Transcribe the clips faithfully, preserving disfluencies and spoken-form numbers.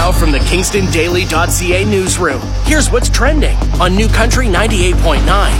Now from the Kingston Daily dot C A newsroom, here's what's trending on New Country ninety-eight point nine.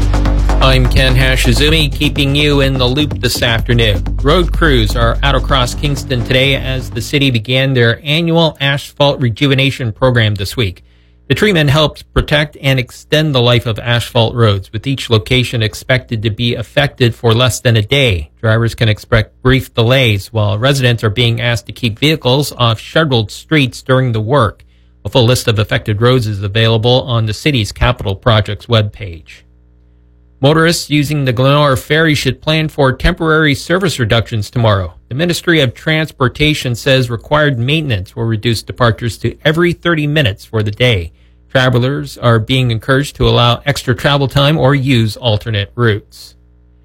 I'm Ken Hashizumi, keeping you in the loop this afternoon. Road crews are out across Kingston today as the city began their annual asphalt rejuvenation program this week. The treatment helps protect and extend the life of asphalt roads, with each location expected to be affected for less than a day. Drivers can expect brief delays, while residents are being asked to keep vehicles off shuttled streets during the work. A full list of affected roads is available on the city's capital projects webpage. Motorists using the Glenora Ferry should plan for temporary service reductions tomorrow. The Ministry of Transportation says required maintenance will reduce departures to every thirty minutes for the day. Travelers are being encouraged to allow extra travel time or use alternate routes.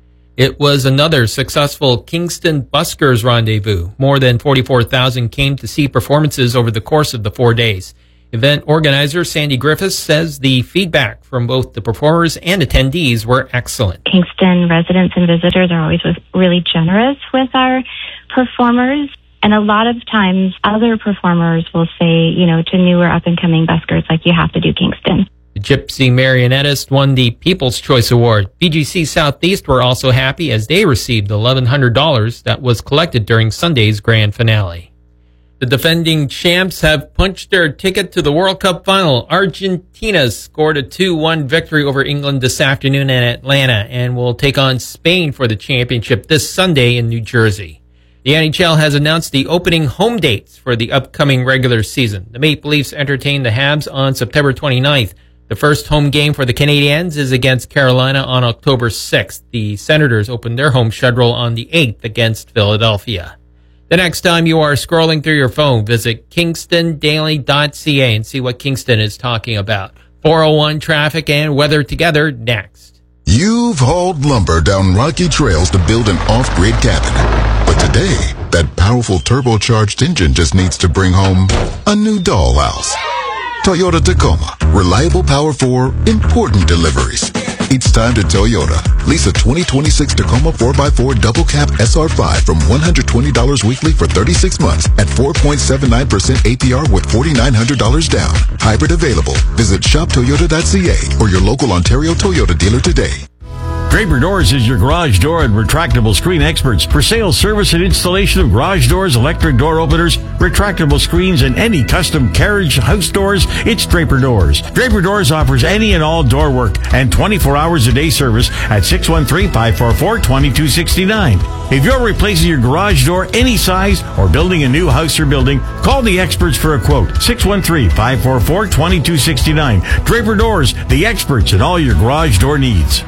It was another successful Kingston Buskers rendezvous. More than forty-four thousand came to see performances over the course of the four days. Event organizer Sandy Griffiths says the feedback from both the performers and attendees were excellent. Kingston residents and visitors are always really generous with our performers. And a lot of times other performers will say, you know, to newer up-and-coming buskers, like, you have to do Kingston. The Gypsy Marionettist won the People's Choice Award. B G C Southeast were also happy as they received eleven hundred dollars that was collected during Sunday's grand finale. The defending champs have punched their ticket to the World Cup final. Argentina scored a two one victory over England this afternoon in Atlanta and will take on Spain for the championship this Sunday in New Jersey. The N H L has announced the opening home dates for the upcoming regular season. The Maple Leafs entertain the Habs on September twenty-ninth. The first home game for the Canadiens is against Carolina on October sixth. The Senators open their home schedule on the eighth against Philadelphia. The next time you are scrolling through your phone, visit Kingston Daily dot C A and see what Kingston is talking about. four oh one traffic and weather together next. You've hauled lumber down rocky trails to build an off-grid cabin. But today, that powerful turbocharged engine just needs to bring home a new dollhouse. Toyota Tacoma. Reliable power for important deliveries. It's time to Toyota. Lease a twenty twenty-six Tacoma four by four double cab S R five from one hundred twenty dollars weekly for thirty-six months at four point seven nine percent A P R with four thousand nine hundred dollars down. Hybrid available. Visit shop toyota dot C A or your local Ontario Toyota dealer today. Draper Doors is your garage door and retractable screen experts for sales, service, and installation of garage doors, electric door openers, retractable screens, and any custom carriage house doors. It's Draper Doors. Draper Doors offers any and all door work and twenty-four hours a day service at six one three, five four four, two two six nine. If you're replacing your garage door any size or building a new house or building, call the experts for a quote. six one three, five four four, two two six nine. Draper Doors, the experts in all your garage door needs.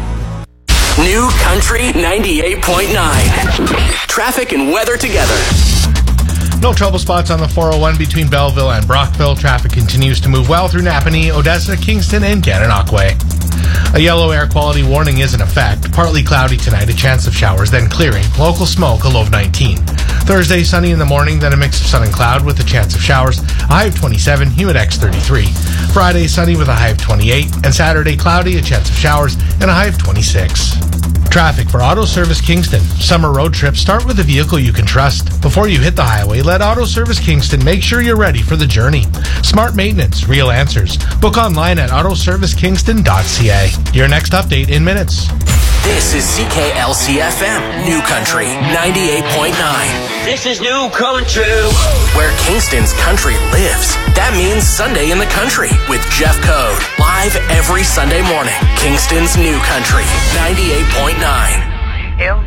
New Country ninety-eight point nine. Traffic and weather together. No trouble spots on the four oh one between Belleville and Brockville. Traffic continues to move well through Napanee, Odessa, Kingston, and Gananoque. A yellow air quality warning is in effect. Partly cloudy tonight, a chance of showers, then clearing. Local smoke, a low of nineteen. Thursday, sunny in the morning, then a mix of sun and cloud with a chance of showers. A high of twenty-seven, humid X thirty-three. Friday, sunny with a high of twenty-eight. And Saturday, cloudy, a chance of showers, and a high of twenty-six. Traffic for Auto Service Kingston. Summer road trips, start with a vehicle you can trust. Before you hit the highway, let Auto Service Kingston make sure you're ready for the journey. Smart maintenance, real answers. Book online at auto service kingston dot C A. Your next update in minutes. This is C K L C F M, New Country ninety-eight point nine. This is New Country, where Kingston's country lives. That means Sunday in the Country with Jeff Code. Live every Sunday morning. Kingston's New Country ninety-eight point nine.